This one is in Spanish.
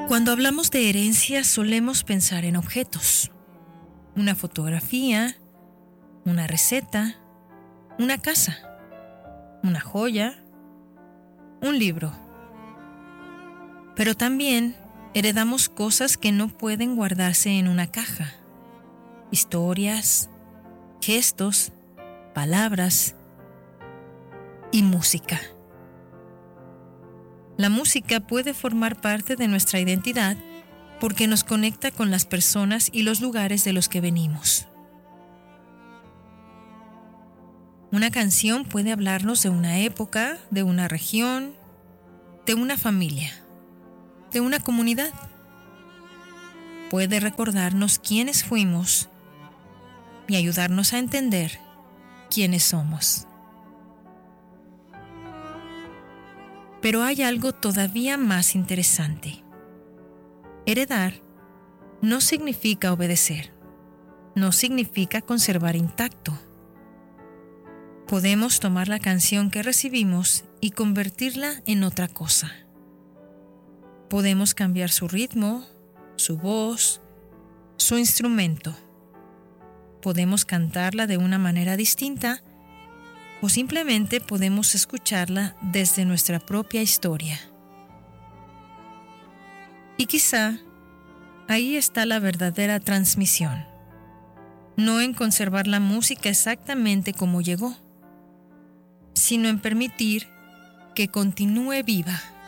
Cuando hablamos de herencia solemos pensar en objetos, una fotografía, una receta, una casa, una joya, un libro. Pero también heredamos cosas que no pueden guardarse en una caja. Historias, gestos, palabras y música. La música puede formar parte de nuestra identidad porque nos conecta con las personas y los lugares de los que venimos. Una canción puede hablarnos de una época, de una región, de una familia, de una comunidad. Puede recordarnos quiénes fuimos y ayudarnos a entender quiénes somos. Pero hay algo todavía más interesante. Heredar no significa obedecer, no significa conservar intacto. Podemos tomar la canción que recibimos y convertirla en otra cosa. Podemos cambiar su ritmo, su voz, su instrumento. Podemos cantarla de una manera distinta o simplemente podemos escucharla desde nuestra propia historia. Y quizá ahí está la verdadera transmisión, no en conservar la música exactamente como llegó, sino en permitir que continúe viva.